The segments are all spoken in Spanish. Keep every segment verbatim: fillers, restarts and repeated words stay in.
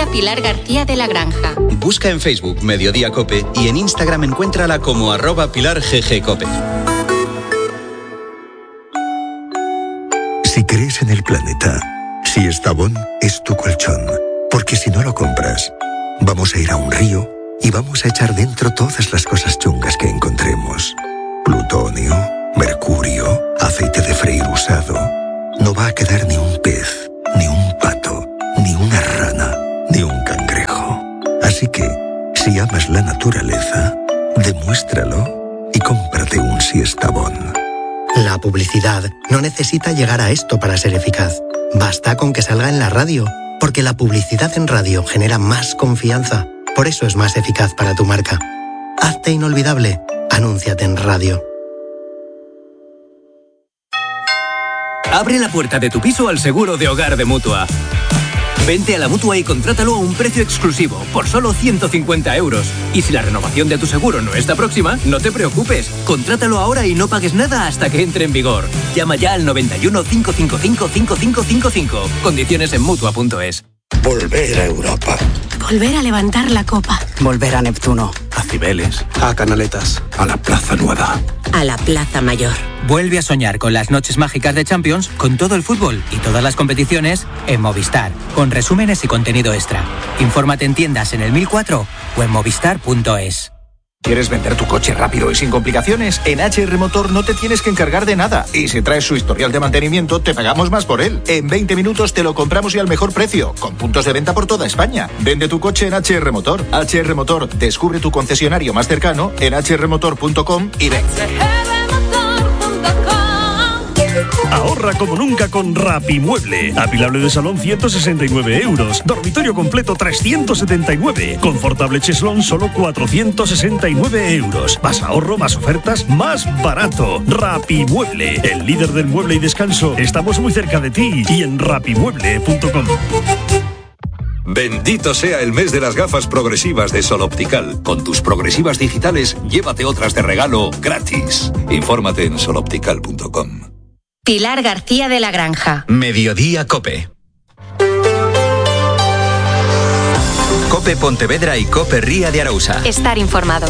Farmacia Pilar García de la Granja. Busca en Facebook Mediodía Cope y en Instagram encuéntrala como arroba Pilar G G Cope. Si crees en el planeta, si Estabón es tu colchón, porque si no lo compras, vamos a ir a un río y vamos a echar dentro todas las cosas chungas que encontremos. Plutonio, mercurio, aceite de freír usado. No va a quedar ni un pez, ni un pato, ni una rana, ni un cangrejo. Así que, si amas la naturaleza, demuéstralo y cómprate un Siestabón. La publicidad no necesita llegar a esto para ser eficaz. Basta con que salga en la radio, porque la publicidad en radio genera más confianza. Por eso es más eficaz para tu marca. Hazte inolvidable. Anúnciate en radio. Abre la puerta de tu piso al seguro de hogar de Mutua. Vente a la Mutua y contrátalo a un precio exclusivo, por solo ciento cincuenta euros. Y si la renovación de tu seguro no está próxima, no te preocupes. Contrátalo ahora y no pagues nada hasta que entre en vigor. Llama ya al noventa y uno, cinco cinco cinco, cinco cinco cinco cinco. Condiciones en Mutua punto es. Volver a Europa. Volver a levantar la copa. Volver a Neptuno. A Cibeles. A Canaletas. A la Plaza Nueva. A la Plaza Mayor. Vuelve a soñar con las noches mágicas de Champions, con todo el fútbol y todas las competiciones en Movistar, con resúmenes y contenido extra. Infórmate en tiendas en el mil cuatro o en movistar punto es. ¿Quieres vender tu coche rápido y sin complicaciones? En H R Motor no te tienes que encargar de nada. Y si traes su historial de mantenimiento, te pagamos más por él. En veinte minutos te lo compramos y al mejor precio, con puntos de venta por toda España. Vende tu coche en H R Motor. H R Motor, descubre tu concesionario más cercano en hache erre motor punto com y ven. Ahorra como nunca con Rapimueble. Apilable de salón ciento sesenta y nueve euros. Dormitorio completo trescientos setenta y nueve. Confortable cheslón solo cuatrocientos sesenta y nueve euros. Más ahorro, más ofertas, más barato. Rapimueble, el líder del mueble y descanso. Estamos muy cerca de ti y en rapimueble punto com. Bendito sea el mes de las gafas progresivas de Sol Optical. Con tus progresivas digitales, llévate otras de regalo gratis. Infórmate en sol optical punto com. Pilar García de la Granja. Mediodía Cope. Cope Pontevedra y Cope Ría de Arousa. Estar informado.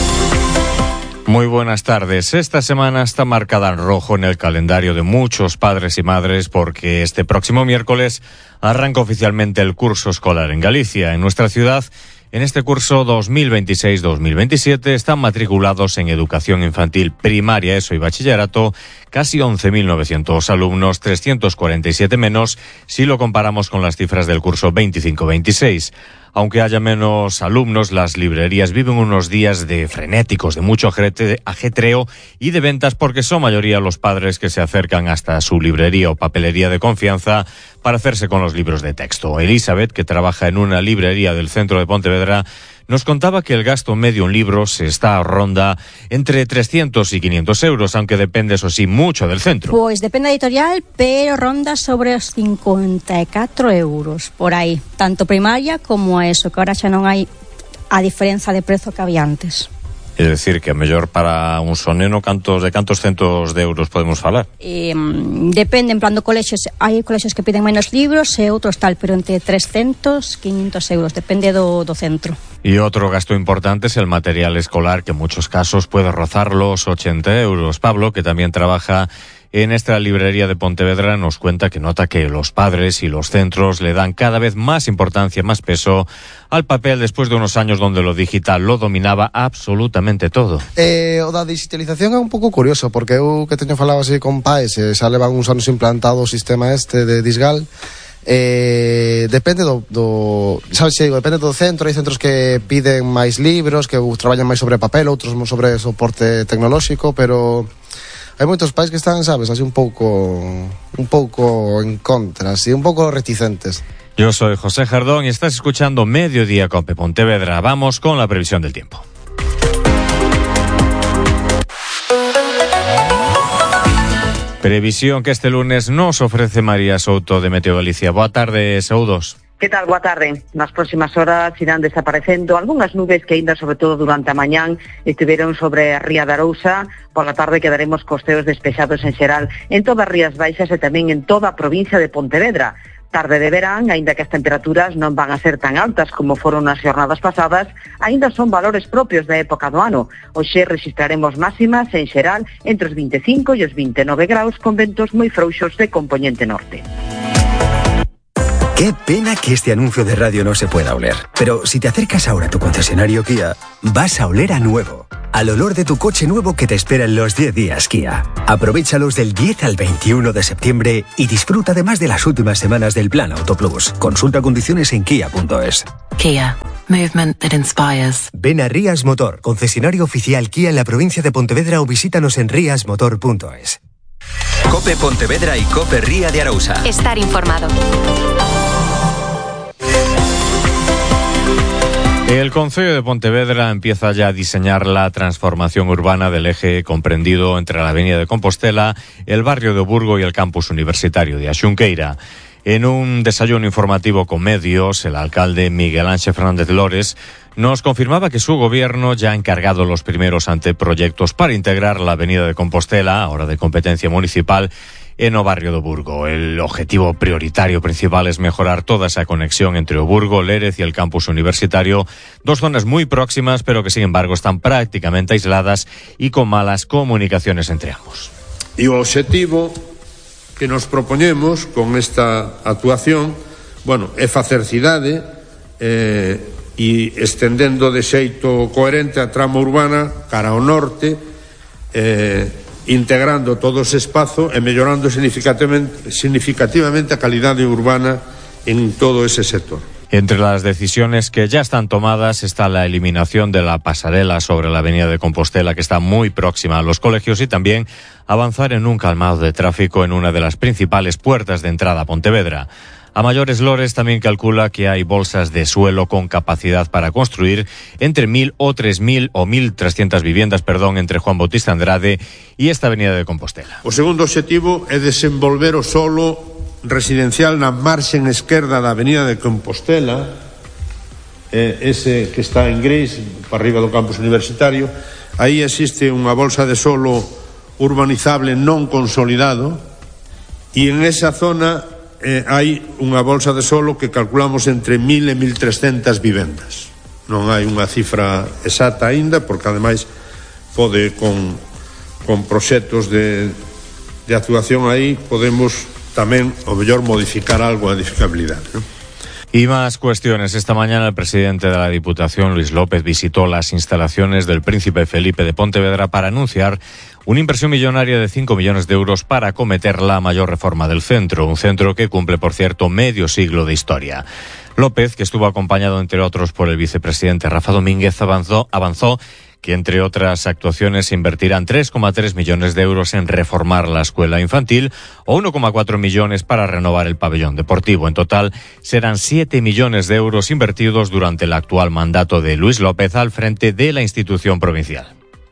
Muy buenas tardes. Esta semana está marcada en rojo en el calendario de muchos padres y madres porque este próximo miércoles arranca oficialmente el curso escolar en Galicia. En nuestra ciudad, en este curso dos mil veintiséis dos mil veintisiete están matriculados en educación infantil primaria, ESO y bachillerato casi once mil novecientos alumnos, trescientos cuarenta y siete menos si lo comparamos con las cifras del curso veinticinco veintiséis. Aunque haya menos alumnos, las librerías viven unos días de frenéticos, de mucho ajetreo y de ventas porque son mayoría los padres que se acercan hasta su librería o papelería de confianza para hacerse con los libros de texto. Elizabeth, que trabaja en una librería del centro de Pontevedra, nos contaba que el gasto medio en libros se está a ronda entre trescientos y quinientos euros, aunque depende, eso sí, mucho del centro. Pois depende da editorial, pero ronda sobre os cincuenta e catro euros, por aí. Tanto primaria como a eso, que ahora xa non hai a diferenza de prezo que había antes. É dicir, que mellor para un soneno cantos de cantos centos de euros podemos falar? Eh, depende, en plan do colexios, hai colexios que piden menos libros e outros tal, pero entre trescentos, quinientos euros, depende do, do centro. Y otro gasto importante es el material escolar, que en muchos casos puede rozar los ochenta euros. Pablo, que también trabaja en esta librería de Pontevedra, nos cuenta que nota que los padres y los centros le dan cada vez más importancia, más peso al papel después de unos años donde lo digital lo dominaba absolutamente todo. Eh, o da digitalización é un pouco curioso, porque eu que teño falado así con pais, e xa levan uns anos implantado o sistema este de Disgal. Eh, depende do, do sabes, digo, depende do centro. Hai centros que piden máis libros, que traballan máis sobre papel, outros sobre soporte tecnolóxico, pero hai moitos pais que están, sabes, así un pouco un pouco en contra, así un pouco reticentes. Yo soy José Jardón y estás escuchando Mediodía Cope Pontevedra. Vamos con la previsión del tiempo. Previsión que este lunes nos ofrece María Souto de Meteo Galicia. Boa tarde, saúdos. Que tal? Boa tarde. Nas próximas horas irán desaparecendo algunhas nubes que ainda, sobre todo durante a mañán, estiveron sobre a Ría de Arousa. Por la tarde quedaremos costeos despexados en xeral en todas as Rías Baixas e tamén en toda a provincia de Pontevedra. tarde de verán, aínda que as temperaturas non van a ser tan altas como foron nas xornadas pasadas, aínda son valores propios da época do ano. Hoxe registraremos máximas en xeral entre os veinticinco e os veintinueve graus con ventos moi frouxos de componente norte. Qué pena que este anuncio de radio no se pueda oler. Pero si te acercas ahora a tu concesionario Kia, vas a oler a nuevo. Al olor de tu coche nuevo que te espera en los diez días Kia. Aprovéchalos del diez al veintiuno de septiembre y disfruta además de las últimas semanas del Plan Auto Plus. Consulta condiciones en kia punto es. Kia. Movement that inspires. Ven a Rías Motor, concesionario oficial Kia en la provincia de Pontevedra, o visítanos en rías motor punto es. COPE Pontevedra y COPE Ría de Arousa. Estar informado. El Concello de Pontevedra empieza ya a diseñar la transformación urbana del eje comprendido entre la Avenida de Compostela, el barrio de Burgo y el campus universitario de Axunqueira. En un desayuno informativo con medios, el alcalde Miguel Ángel Fernández Lores nos confirmaba que su gobierno ya ha encargado los primeros anteproyectos para integrar la Avenida de Compostela, ahora de competencia municipal, en o barrio do Burgo. El objetivo prioritario principal es mejorar toda esa conexión entre o Burgo, Lérez y el campus universitario, dos zonas muy próximas pero que sin embargo están prácticamente aisladas y con malas comunicaciones entre ambos. E o objetivo que nos propoñemos con esta actuación, bueno, é facer cidade eh, e estendendo de xeito coherente a trama urbana cara ao norte, eh, integrando todo ese espazo e mellorando significativamente, significativamente a calidade urbana en todo ese sector. Entre las decisiones que ya están tomadas está la eliminación de la pasarela sobre la Avenida de Compostela, que está muy próxima a los colegios, y también avanzar en un calmado de tráfico en una de las principales puertas de entrada a Pontevedra. A mayores Lores también calcula que hay bolsas de suelo con capacidad para construir entre mil o tres mil o mil trescientas viviendas, perdón, entre Juan Bautista Andrade y esta Avenida de Compostela. O segundo objetivo é desenvolver o solo residencial na marxen esquerda da Avenida de Compostela, eh, ese que está en gris, para arriba do campus universitario. Aí existe unha bolsa de solo urbanizable non consolidado, e en esa zona Eh, hai unha bolsa de solo que calculamos entre mil e mil trescentas vivendas. Non hai unha cifra exacta aínda, porque ademais pode con, con proxectos de, de actuación aí podemos tamén o mellor modificar algo a edificabilidade, ¿no? Y más cuestiones. Esta mañana el presidente de la Diputación, Luis López, visitó las instalaciones del Príncipe Felipe de Pontevedra para anunciar una inversión millonaria de cinco millones de euros para acometer la mayor reforma del centro, un centro que cumple, por cierto, medio siglo de historia. López, que estuvo acompañado, entre otros, por el vicepresidente Rafa Domínguez, avanzó, avanzó que, entre otras actuaciones, se invertirán tres coma tres millones de euros en reformar la escuela infantil o uno coma cuatro millones para renovar el pabellón deportivo. En total, serán siete millones de euros invertidos durante el actual mandato de Luis López al frente de la institución provincial.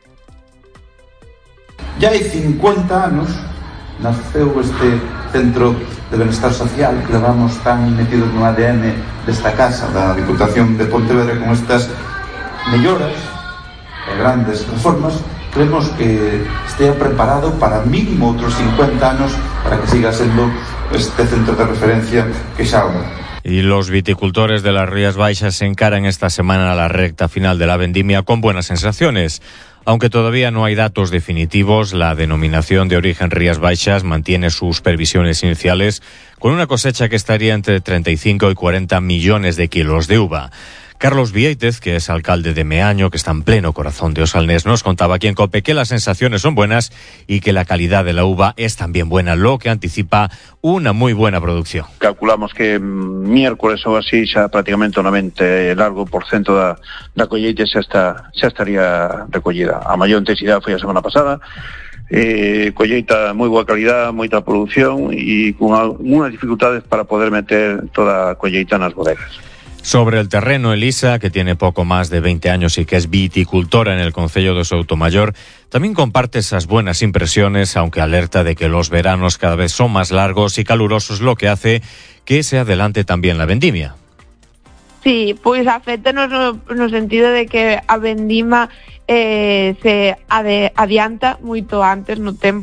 Ya hai cincuenta anos naceu este centro de benestar social que levamos tan metidos no A D N desta casa da Diputación de Pontevedra con estas melloras e grandes reformas. Creemos que estea preparado para mínimo outros cincuenta anos para que siga sendo este centro de referencia que xa ahora. Y los viticultores de las Rías Baixas se encaran esta semana a la recta final de la vendimia con buenas sensaciones. Aunque todavía no hay datos definitivos, la denominación de origen Rías Baixas mantiene sus previsiones iniciales con una cosecha que estaría entre treinta y cinco y cuarenta millones de kilos de uva. Carlos Vieitez, que es alcalde de Meaño, que está en pleno corazón de Osalnés, nos contaba aquí en COPE que las sensaciones son buenas y que la calidad de la uva es también buena, lo que anticipa una muy buena producción. Calculamos que miércoles ou así xa prácticamente o noventa largo por cento da, da colleita xa, está, xa estaría recollida. A maior intensidade foi a semana pasada, eh, colleita moi boa calidad, moita produción e con algunas dificultades para poder meter toda a colleita nas bodegas. Sobre el terreno, Elisa, que tiene poco más de veinte años y que es viticultora en el concello de Soutomayor, también comparte esas buenas impresiones, aunque alerta de que los veranos cada vez son más largos y calurosos, lo que hace que se adelante también la vendimia. Sí, pois afectanos no, no sentido de que a vendima eh, se ade, adianta moito antes no tempo.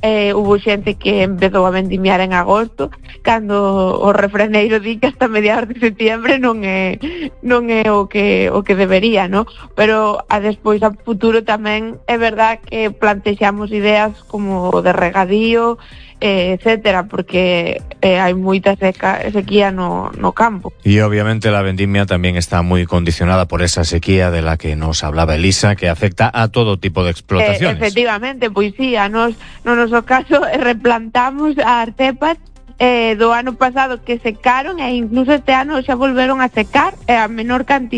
eh, hubo xente que empezou a vendimiar en agosto, cando o refraneiro di que hasta mediados de septiembre non é non é o que o que debería, ¿no? Pero a despois a futuro tamén é verdad que plantexamos ideas como de regadío, eh, etcétera, porque eh, hai moita seca, sequía no, no campo. Y obviamente la vendimia también está muy condicionada por esa sequía de la que nos hablaba Elisa, que afecta a todo tipo de explotaciones. Eh, efectivamente, pois sí, a nos, no noso caso replantamos as cepas eh, do ano pasado que secaron e incluso este ano xa volveron a secar eh, a menor cantidad